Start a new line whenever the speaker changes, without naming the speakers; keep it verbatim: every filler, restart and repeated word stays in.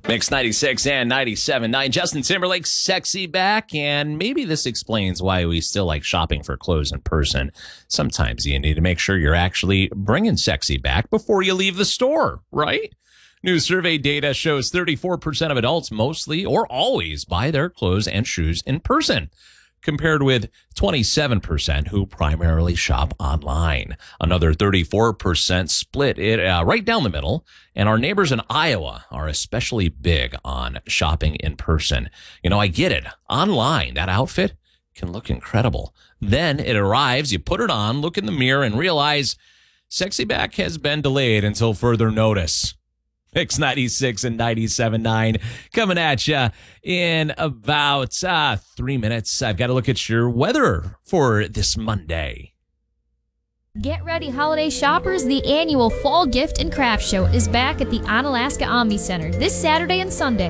Mix ninety-six and ninety-seven point nine. Justin Timberlake's Sexy Back, and maybe this explains why we still like shopping for clothes in person. Sometimes you need to make sure you're actually bringing sexy back before you leave the store, right? New survey data shows thirty-four percent of adults mostly or always buy their clothes and shoes in person, compared with twenty-seven percent who primarily shop online. Another thirty-four percent split it uh, right down the middle. And our neighbors in Iowa are especially big on shopping in person. You know, I get it. Online, that outfit can look incredible. Then it arrives, you put it on, look in the mirror, and realize Sexy Back has been delayed until further notice. Mix ninety-six and ninety-seven point nine coming at you in about uh, three minutes. I've got to look at your weather for this Monday.
Get ready, holiday shoppers. The annual Fall Gift and Craft Show is back at the Onalaska Omni Center this Saturday and Sunday.